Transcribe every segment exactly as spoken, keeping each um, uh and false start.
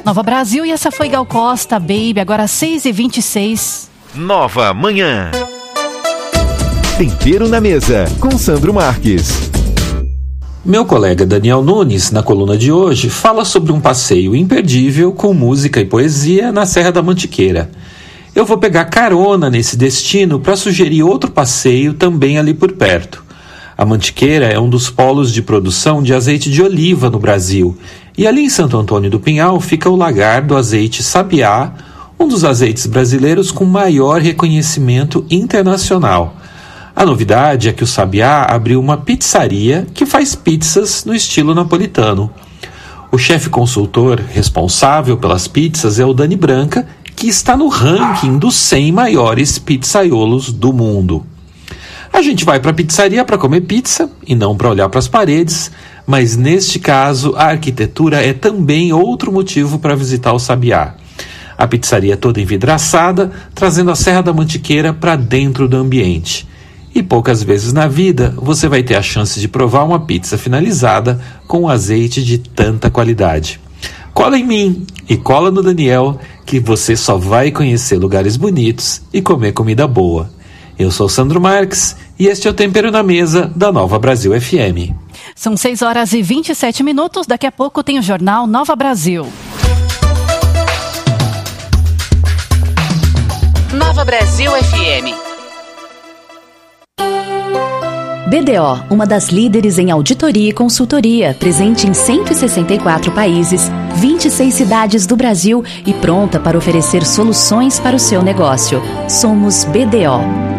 Nova Brasil, e essa foi Gal Costa, Baby, agora seis e vinte e seis. Nova Manhã. Tempero na Mesa, com Sandro Marques. Meu colega Daniel Nunes, na coluna de hoje, fala sobre um passeio imperdível com música e poesia na Serra da Mantiqueira. Eu vou pegar carona nesse destino para sugerir outro passeio também ali por perto. A Mantiqueira é um dos polos de produção de azeite de oliva no Brasil, e ali em Santo Antônio do Pinhal fica o lagar do azeite Sabiá, um dos azeites brasileiros com maior reconhecimento internacional. A novidade é que o Sabiá abriu uma pizzaria que faz pizzas no estilo napolitano. O chefe consultor responsável pelas pizzas é o Dani Branca, que está no ranking dos cem maiores pizzaiolos do mundo. A gente vai para a pizzaria para comer pizza e não para olhar para as paredes, mas neste caso a arquitetura é também outro motivo para visitar o Sabiá. A pizzaria é toda envidraçada, trazendo a Serra da Mantiqueira para dentro do ambiente. E poucas vezes na vida você vai ter a chance de provar uma pizza finalizada com azeite de tanta qualidade. Cola em mim e cola no Daniel, que você só vai conhecer lugares bonitos e comer comida boa. Eu sou Sandro Marques e este é o Tempero na Mesa da Nova Brasil F M. São seis horas e vinte e sete minutos, daqui a pouco tem o Jornal Nova Brasil. Nova Brasil F M. B D O, uma das líderes em auditoria e consultoria, presente em cento e sessenta e quatro países, vinte e seis cidades do Brasil e pronta para oferecer soluções para o seu negócio. Somos B D O.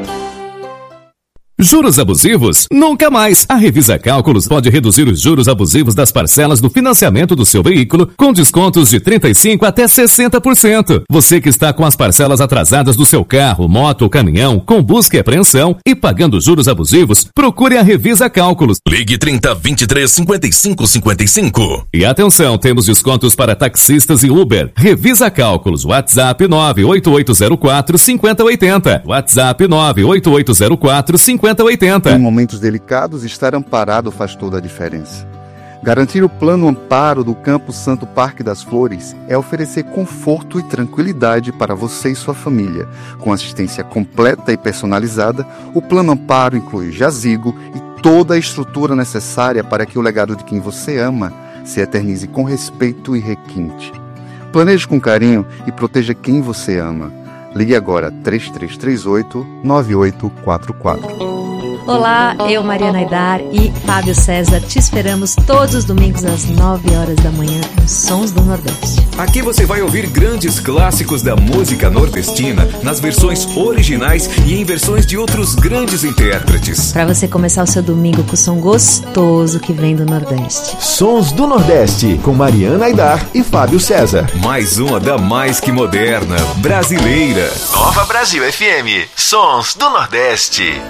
Juros abusivos? Nunca mais! A Revisa Cálculos pode reduzir os juros abusivos das parcelas do financiamento do seu veículo com descontos de trinta e cinco por cento até sessenta por cento. Você que está com as parcelas atrasadas do seu carro, moto ou caminhão, com busca e apreensão e pagando juros abusivos, procure a Revisa Cálculos. Ligue trinta, vinte e três, cinquenta e cinco, cinquenta e cinco. E atenção, temos descontos para taxistas e Uber. Revisa Cálculos, WhatsApp nove oito oito zero quatro, cinco zero oito zero. WhatsApp nove oito oito zero quatro, cinco zero oito zero. Em momentos delicados, estar amparado faz toda a diferença. Garantir o plano amparo do Campo Santo Parque das Flores é oferecer conforto e tranquilidade para você e sua família. Com assistência completa e personalizada, o plano amparo inclui jazigo e toda a estrutura necessária para que o legado de quem você ama se eternize com respeito e requinte. Planeje com carinho e proteja quem você ama. Ligue agora três três três oito, nove oito quatro quatro. Olá, eu, Mariana Aidar e Fábio César te esperamos todos os domingos às nove horas da manhã nos Sons do Nordeste. Aqui você vai ouvir grandes clássicos da música nordestina nas versões originais e em versões de outros grandes intérpretes. Para você começar o seu domingo com o som gostoso que vem do Nordeste. Sons do Nordeste, com Mariana Aidar e Fábio César. Mais uma da mais que moderna, brasileira. Nova Brasil F M. Sons do Nordeste.